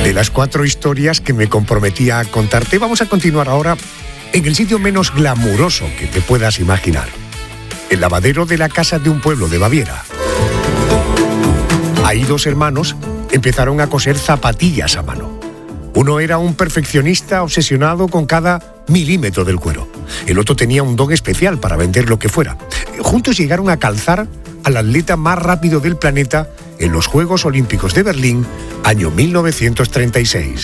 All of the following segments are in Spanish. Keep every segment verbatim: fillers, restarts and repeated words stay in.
de las cuatro historias que me comprometía a contarte, vamos a continuar ahora en el sitio menos glamuroso que te puedas imaginar. El lavadero de la casa de un pueblo de Baviera. Ahí dos hermanos empezaron a coser zapatillas a mano. Uno era un perfeccionista obsesionado con cada milímetro del cuero. El otro tenía un don especial para vender lo que fuera. Juntos llegaron a calzar al atleta más rápido del planeta en los Juegos Olímpicos de Berlín, año mil novecientos treinta y seis.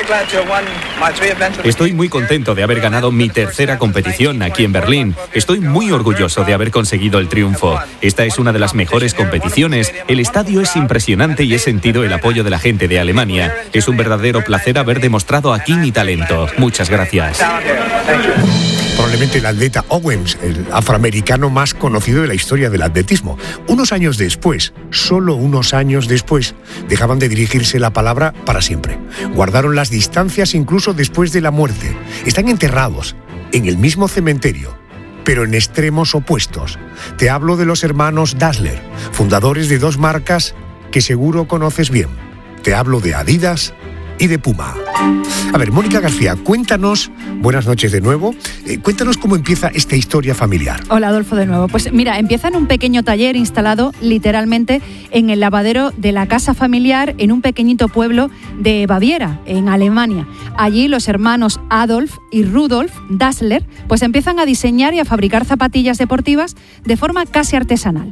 Estoy muy contento de haber ganado mi tercera competición aquí en Berlín. Estoy muy orgulloso de haber conseguido el triunfo. Esta es una de las mejores competiciones. El estadio es impresionante y he sentido el apoyo de la gente de Alemania. Es un verdadero placer haber demostrado aquí mi talento. Muchas gracias. Probablemente el atleta Owens, el afroamericano más conocido de la historia del atletismo. Unos años después, solo unos años después, dejaban de dirigirse la palabra para siempre. Guardaron las distancias incluso después de la muerte. Están enterrados en el mismo cementerio, pero en extremos opuestos. Te hablo de los hermanos Dassler, fundadores de dos marcas que seguro conoces bien. Te hablo de Adidas y de Puma. A ver, Mónica García, cuéntanos, buenas noches de nuevo, eh, cuéntanos cómo empieza esta historia familiar. Hola, Adolfo, de nuevo. Pues mira, empieza en un pequeño taller instalado literalmente en el lavadero de la casa familiar en un pequeñito pueblo de Baviera, en Alemania. Allí los hermanos Adolf y Rudolf Dassler pues empiezan a diseñar y a fabricar zapatillas deportivas de forma casi artesanal.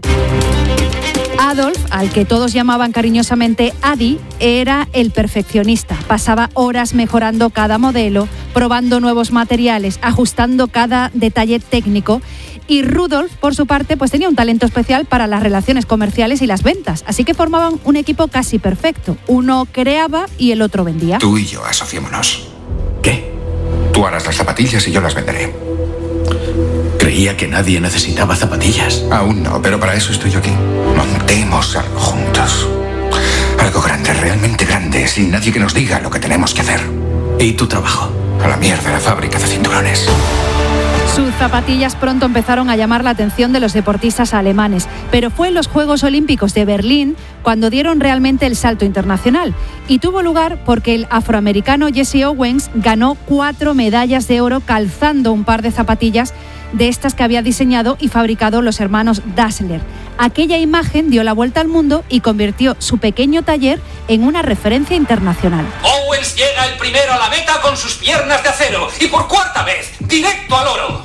Adolf, al que todos llamaban cariñosamente Adi, era el perfeccionista. Pasaba horas mejorando cada modelo, probando nuevos materiales, ajustando cada detalle técnico. Y Rudolf, por su parte, pues tenía un talento especial para las relaciones comerciales y las ventas. Así que formaban un equipo casi perfecto. Uno creaba y el otro vendía. Tú y yo asociémonos. ¿Qué? Tú harás las zapatillas y yo las venderé. Creía que nadie necesitaba zapatillas. Aún no, pero para eso estoy yo aquí. Montemos algo juntos. Algo grande, realmente grande, sin nadie que nos diga lo que tenemos que hacer. ¿Y tu trabajo? A la mierda la fábrica de cinturones. Sus zapatillas pronto empezaron a llamar la atención de los deportistas alemanes, pero fue en los Juegos Olímpicos de Berlín cuando dieron realmente el salto internacional. Y tuvo lugar porque el afroamericano Jesse Owens ganó cuatro medallas de oro calzando un par de zapatillas de estas que había diseñado y fabricado los hermanos Dassler. Aquella imagen dio la vuelta al mundo y convirtió su pequeño taller en una referencia internacional. Owens llega el primero a la meta con sus piernas de acero y por cuarta vez, directo al oro.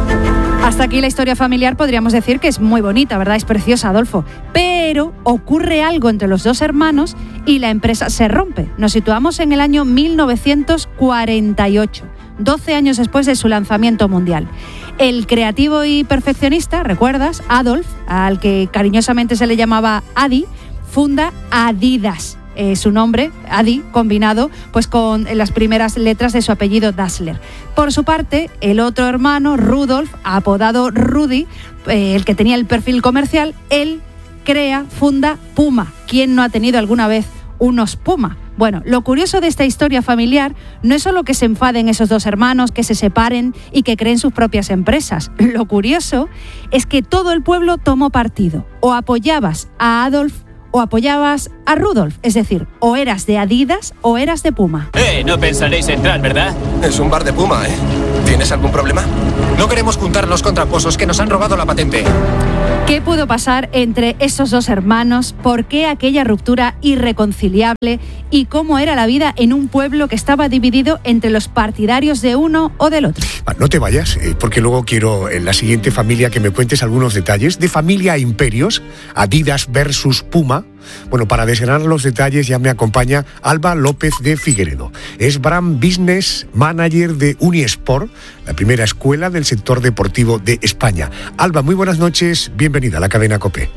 Hasta aquí la historia familiar podríamos decir que es muy bonita, ¿verdad? Es preciosa, Adolfo. Pero ocurre algo entre los dos hermanos y la empresa se rompe. Nos situamos en el año mil novecientos cuarenta y ocho, doce años después de su lanzamiento mundial. El creativo y perfeccionista, ¿recuerdas? Adolf, al que cariñosamente se le llamaba Adi, funda Adidas. Eh, su nombre, Adi, combinado pues con las primeras letras de su apellido Dassler. Por su parte, el otro hermano, Rudolf, apodado Rudy, eh, el que tenía el perfil comercial, él crea, funda Puma. ¿Quién no ha tenido alguna vez unos Puma? Bueno, lo curioso de esta historia familiar no es solo que se enfaden esos dos hermanos, que se separen y que creen sus propias empresas. Lo curioso es que todo el pueblo tomó partido. O apoyabas a Adolf o apoyabas a Rudolf. Es decir, o eras de Adidas o eras de Puma. Eh, no pensaréis entrar, ¿verdad? Es un bar de Puma, ¿eh? ¿Tienes algún problema? No queremos juntarnos con tramposos que nos han robado la patente. ¿Qué pudo pasar entre esos dos hermanos? ¿Por qué aquella ruptura irreconciliable? ¿Y cómo era la vida en un pueblo que estaba dividido entre los partidarios de uno o del otro? No te vayas, eh, porque luego quiero en la siguiente familia que me cuentes algunos detalles de familia a imperios, Adidas versus Puma. Bueno, para desgranar los detalles ya me acompaña Alba López de Figueredo. Es Brand Business Manager de Unisport, la primera escuela del sector deportivo de España. Alba, muy buenas noches, bienvenida a la cadena COPE.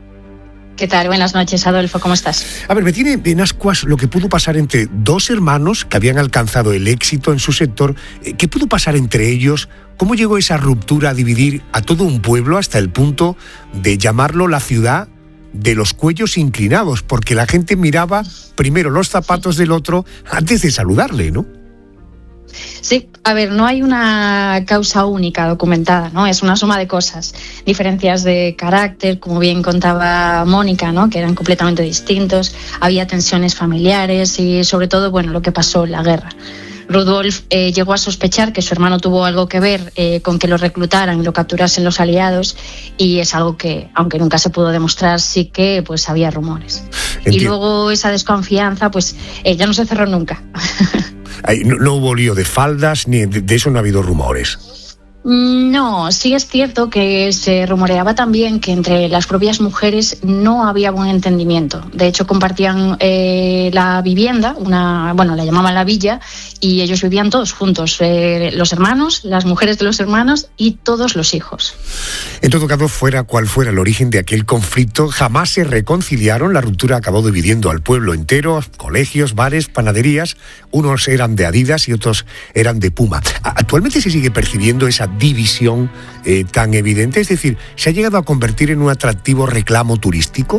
¿Qué tal? Buenas noches, Adolfo, ¿cómo estás? A ver, me tiene en ascuas lo que pudo pasar entre dos hermanos que habían alcanzado el éxito en su sector. ¿Qué pudo pasar entre ellos? ¿Cómo llegó esa ruptura a dividir a todo un pueblo hasta el punto de llamarlo la ciudad de los cuellos inclinados? Porque la gente miraba primero los zapatos del otro antes de saludarle, ¿no? Sí, a ver, no hay una causa única documentada, ¿no? Es una suma de cosas, diferencias de carácter, como bien contaba Mónica, ¿no? Que eran completamente distintos, había tensiones familiares y sobre todo, bueno, lo que pasó en la guerra. Rudolf eh, llegó a sospechar que su hermano tuvo algo que ver eh, con que lo reclutaran y lo capturasen los aliados, y es algo que, aunque nunca se pudo demostrar, sí que pues había rumores. Entiendo. Y luego esa desconfianza pues eh, ya no se cerró nunca. No, no hubo lío de faldas, ni de, de eso no ha habido rumores. No, sí es cierto que se rumoreaba también que entre las propias mujeres no había buen entendimiento. De hecho, compartían eh, la vivienda, una, bueno, la llamaban la villa, y ellos vivían todos juntos, eh, los hermanos, las mujeres de los hermanos y todos los hijos. En todo caso, fuera cual fuera el origen de aquel conflicto, jamás se reconciliaron. La ruptura acabó dividiendo al pueblo entero, colegios, bares, panaderías. Unos eran de Adidas y otros eran de Puma. Actualmente se sigue percibiendo esa división eh, tan evidente, es decir, ¿se ha llegado a convertir en un atractivo reclamo turístico?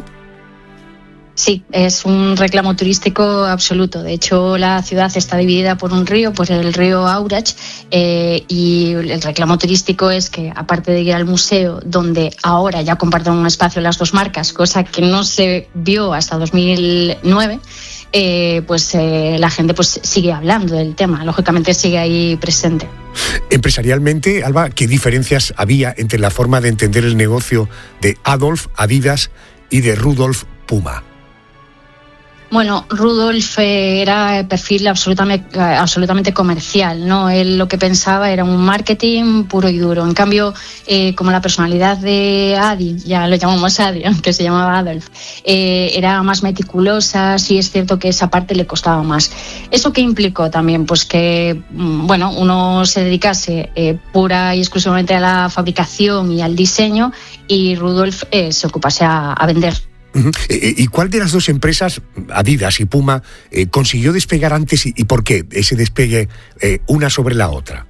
Sí, es un reclamo turístico absoluto. De hecho, la ciudad está dividida por un río, por el río Aurach, eh, y el reclamo turístico es que, aparte de ir al museo, donde ahora ya comparten un espacio las dos marcas, cosa que no se vio hasta dos mil nueve, eh, pues eh, la gente pues sigue hablando del tema, lógicamente sigue ahí presente. Empresarialmente, Alba, ¿qué diferencias había entre la forma de entender el negocio de Adolf, Adidas, y de Rudolf, Puma? Bueno, Rudolf era el perfil absolutamente, absolutamente comercial, ¿no? Él lo que pensaba era un marketing puro y duro. En cambio, eh, como la personalidad de Adi, ya lo llamamos Adi, aunque se llamaba Adolf, eh, era más meticulosa, sí es cierto que esa parte le costaba más. ¿Eso qué implicó también? Pues que, bueno, uno se dedicase eh, pura y exclusivamente a la fabricación y al diseño, y Rudolf eh, se ocupase a, a vender. Uh-huh. ¿Y cuál de las dos empresas, Adidas y Puma, eh, consiguió despegar antes y, y por qué ese despegue eh, una sobre la otra?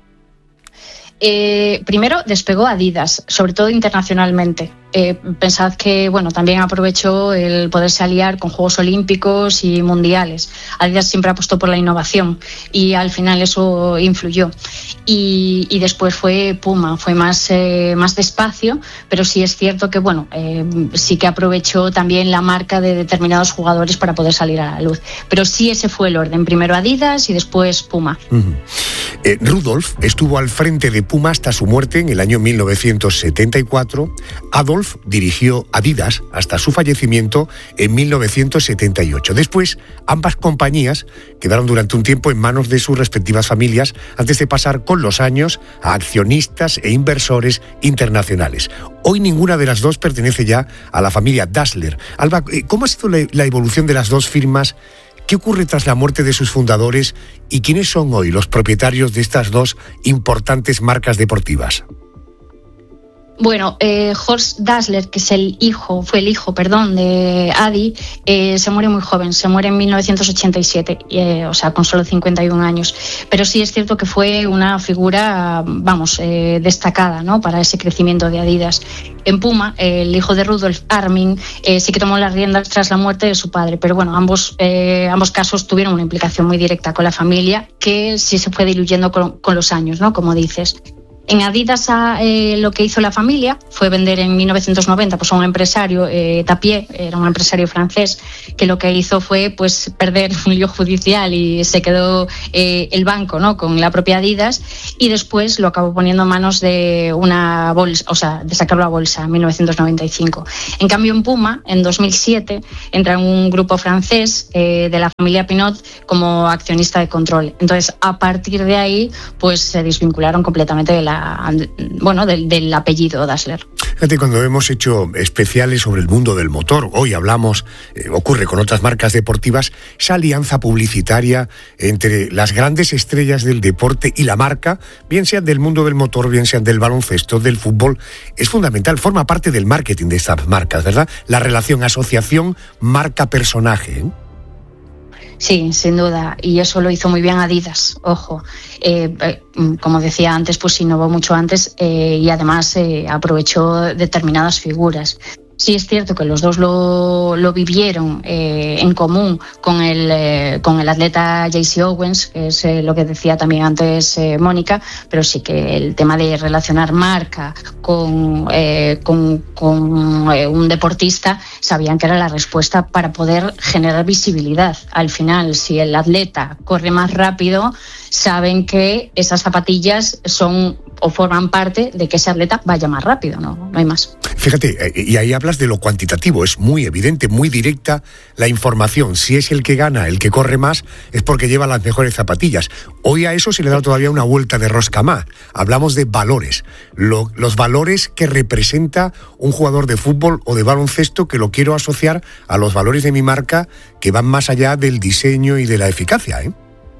Eh, primero despegó Adidas, sobre todo internacionalmente. Eh, pensad que bueno, también aprovechó el poderse aliar con Juegos Olímpicos y Mundiales. Adidas siempre apostó por la innovación y al final eso influyó. Y, y después fue Puma, fue más, eh, más despacio, pero sí es cierto que bueno, eh, sí que aprovechó también la marca de determinados jugadores para poder salir a la luz. Pero sí ese fue el orden, primero Adidas y después Puma. Uh-huh. eh, Rudolf estuvo al frente de Puma hasta su muerte en el año mil novecientos setenta y cuatro. Adolf dirigió Adidas hasta su fallecimiento en mil novecientos setenta y ocho. Después, ambas compañías quedaron durante un tiempo en manos de sus respectivas familias antes de pasar con los años a accionistas e inversores internacionales. Hoy ninguna de las dos pertenece ya a la familia Dassler. Alba, ¿cómo ha sido la evolución de las dos firmas? ¿Qué ocurre tras la muerte de sus fundadores? ¿Y quiénes son hoy los propietarios de estas dos importantes marcas deportivas? Bueno, eh, Horst Dassler, que es el hijo, fue el hijo, perdón, de Adi, eh, se muere muy joven, se muere en mil novecientos ochenta y siete, eh, o sea, con solo cincuenta y un años. Pero sí es cierto que fue una figura, vamos, eh, destacada, ¿no?, para ese crecimiento de Adidas. En Puma, eh, el hijo de Rudolf, Armin, eh, sí que tomó las riendas tras la muerte de su padre, pero bueno, ambos, eh, ambos casos tuvieron una implicación muy directa con la familia, que sí se fue diluyendo con, con los años, ¿no?, como dices. En Adidas eh, lo que hizo la familia fue vender en mil novecientos noventa pues, a un empresario, eh, Tapier, era un empresario francés, que lo que hizo fue pues, perder un lío judicial y se quedó eh, el banco, ¿no?, con la propia Adidas, y después lo acabó poniendo en manos de una bolsa, o sea, de sacarlo a bolsa en mil novecientos noventa y cinco. En cambio, en Puma, en dos mil siete, entra en un grupo francés eh, de la familia Pinot como accionista de control. Entonces, a partir de ahí, pues se desvincularon completamente de la bueno, del, del apellido Dassler. Fíjate, cuando hemos hecho especiales sobre el mundo del motor, hoy hablamos, eh, ocurre con otras marcas deportivas, esa alianza publicitaria entre las grandes estrellas del deporte y la marca, bien sean del mundo del motor, bien sean del baloncesto, del fútbol, es fundamental, forma parte del marketing de estas marcas, ¿verdad? La relación asociación marca-personaje, ¿eh? Sí, sin duda, y eso lo hizo muy bien Adidas, ojo, eh, eh, como decía antes, pues innovó mucho antes eh, y además eh, aprovechó determinadas figuras. Sí es cierto que los dos lo, lo vivieron eh, en común con el, eh, con el atleta Jaycee Owens, que es eh, lo que decía también antes eh, Mónica, pero sí que el tema de relacionar marca con, eh, con, con eh, un deportista, sabían que era la respuesta para poder generar visibilidad. Al final, si el atleta corre más rápido, saben que esas zapatillas son o forman parte de que ese atleta vaya más rápido, no, no hay más. Fíjate, y ahí hablas de lo cuantitativo, es muy evidente, muy directa la información. Si es el que gana, el que corre más, es porque lleva las mejores zapatillas. Hoy a eso se le da todavía una vuelta de rosca más. Hablamos de valores, lo, los valores que representa un jugador de fútbol o de baloncesto, que lo quiero asociar a los valores de mi marca, que van más allá del diseño y de la eficacia, ¿eh?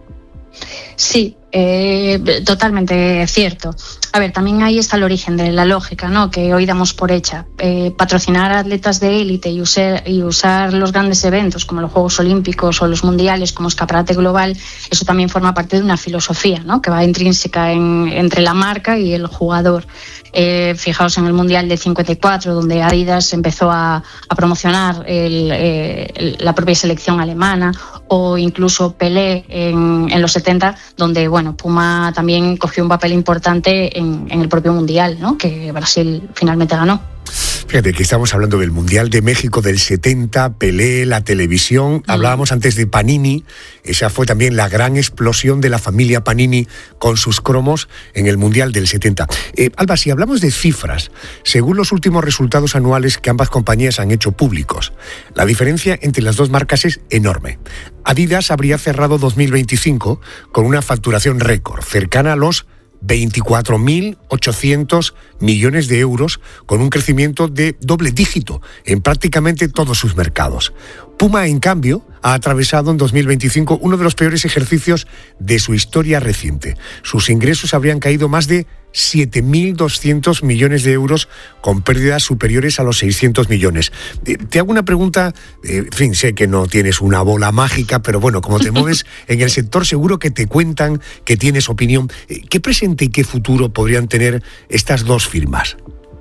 Sí, eh, totalmente cierto. A ver, también ahí está el origen de la lógica, ¿no?, que hoy damos por hecha. Eh, patrocinar a atletas de élite y usar, y usar los grandes eventos como los Juegos Olímpicos o los Mundiales como escaparate global, eso también forma parte de una filosofía, ¿no?, que va intrínseca en, entre la marca y el jugador. Eh, fijaos en el Mundial de cincuenta y cuatro, donde Adidas empezó a, a promocionar el, eh, el, la propia selección alemana, o incluso Pelé en, en los setenta, donde bueno, Puma también cogió un papel importante en, en el propio Mundial, ¿no?, que Brasil finalmente ganó. Fíjate que estamos hablando del Mundial de México del setenta, Pelé, la televisión. Mm. Hablábamos antes de Panini. Esa fue también la gran explosión de la familia Panini con sus cromos en el Mundial del setenta. Eh, Alba, si hablamos de cifras, según los últimos resultados anuales que ambas compañías han hecho públicos, la diferencia entre las dos marcas es enorme. Adidas habría cerrado dos mil veinticinco con una facturación récord, cercana a los veinticuatro mil ochocientos millones de euros, con un crecimiento de doble dígito en prácticamente todos sus mercados. Puma, en cambio, ha atravesado en dos mil veinticinco uno de los peores ejercicios de su historia reciente. Sus ingresos habrían caído más de siete mil doscientos millones de euros, con pérdidas superiores a los seiscientos millones. Eh, te hago una pregunta, eh, en fin, sé que no tienes una bola mágica, pero bueno, como te mueves en el sector, seguro que te cuentan, que tienes opinión. Eh, ¿Qué presente y qué futuro podrían tener estas dos firmas?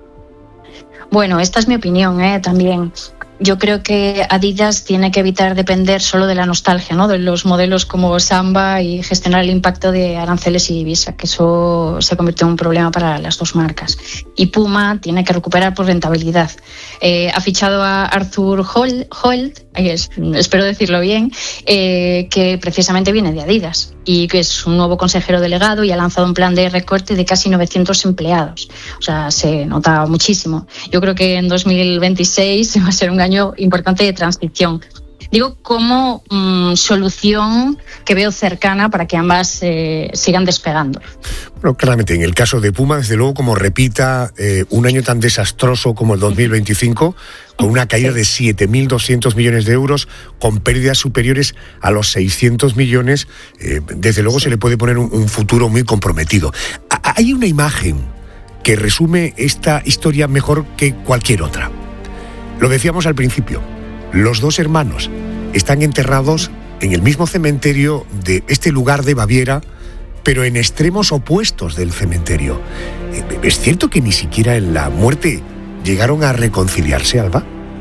Bueno, esta es mi opinión, ¿eh? También. Yo creo que Adidas tiene que evitar depender solo de la nostalgia, ¿no?, de los modelos como Samba, y gestionar el impacto de aranceles y divisa, que eso se convirtió en un problema para las dos marcas. Y Puma tiene que recuperar por rentabilidad. Eh, ha fichado a Arthur Holt, Holt eh, espero decirlo bien, eh, que precisamente viene de Adidas y que es un nuevo consejero delegado, y ha lanzado un plan de recorte de casi novecientos empleados. O sea, se nota muchísimo. Yo creo que en dos mil veintiséis va a ser un año importante de transición. Digo, como mmm, solución que veo cercana para que ambas eh, sigan despegando. Bueno, claramente, en el caso de Puma, desde luego, como repita eh, un año tan desastroso como el dos mil veinticinco, con una caída de siete mil doscientos millones de euros, con pérdidas superiores a los seiscientos millones, eh, desde luego sí. Se le puede poner un, un futuro muy comprometido. A- hay una imagen que resume esta historia mejor que cualquier otra. Lo decíamos al principio, los dos hermanos están enterrados en el mismo cementerio de este lugar de Baviera, pero en extremos opuestos del cementerio. ¿Es cierto que ni siquiera en la muerte llegaron a reconciliarse, Alba?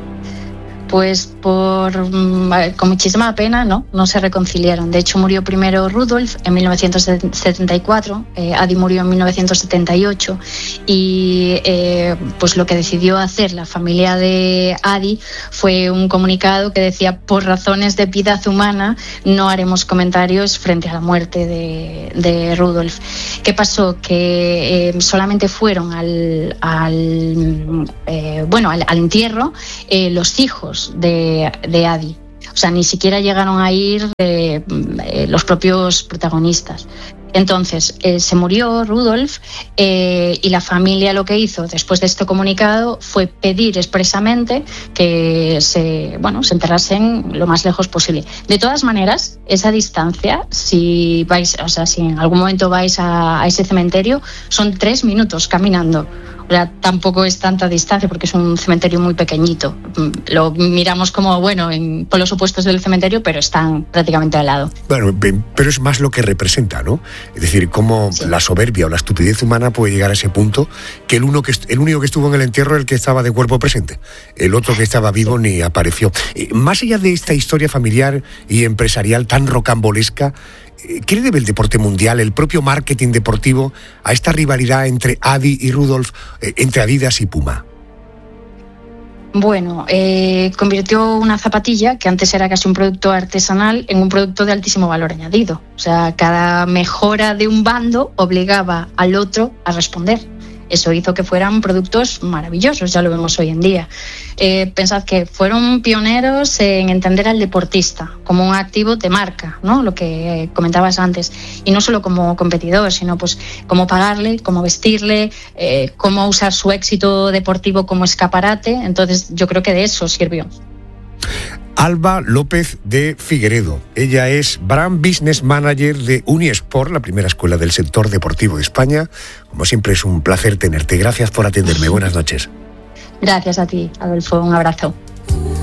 Pues por, con muchísima pena, no, no se reconciliaron. De hecho, murió primero Rudolf en mil novecientos setenta y cuatro, eh, Adi murió en mil novecientos setenta y ocho, y eh, pues lo que decidió hacer la familia de Adi fue un comunicado que decía: por razones de piedad humana no haremos comentarios frente a la muerte de, de Rudolf. ¿Qué pasó? Que eh, solamente fueron al, al eh, bueno al, al entierro eh, los hijos de, de Adi. O sea, ni siquiera llegaron a ir eh, eh, los propios protagonistas. Entonces, eh, se murió Rudolf eh, y la familia lo que hizo después de este comunicado fue pedir expresamente que se, bueno, se enterrasen lo más lejos posible. De todas maneras, esa distancia, si vais, o sea, si en algún momento vais a, a ese cementerio, son tres minutos caminando. O sea, tampoco es tanta distancia porque es un cementerio muy pequeñito. Lo miramos como, bueno, en polos opuestos del cementerio, pero están prácticamente al lado. Bueno, pero es más lo que representa, ¿no? Es decir, cómo sí. la soberbia o la estupidez humana puede llegar a ese punto que el, uno que el único que estuvo en el entierro es el que estaba de cuerpo presente. El otro que estaba vivo ni apareció. Más allá de esta historia familiar y empresarial tan rocambolesca, ¿qué le debe el deporte mundial, el propio marketing deportivo, a esta rivalidad entre Adi y Rudolf, eh, entre Adidas y Puma? Bueno, eh, convirtió una zapatilla, que antes era casi un producto artesanal, en un producto de altísimo valor añadido. O sea, cada mejora de un bando obligaba al otro a responder. Eso hizo que fueran productos maravillosos, ya lo vemos hoy en día. Eh, pensad que fueron pioneros en entender al deportista como un activo de marca, ¿no? Lo que comentabas antes, y no solo como competidor, sino pues cómo pagarle, cómo vestirle, eh, cómo usar su éxito deportivo como escaparate. Entonces yo creo que de eso sirvió. Alba López de Figueredo. Ella es Brand Business Manager de Unisport, la primera escuela del sector deportivo de España. Como siempre, es un placer tenerte. Gracias por atenderme. Buenas noches. Gracias a ti, Adolfo. Un abrazo.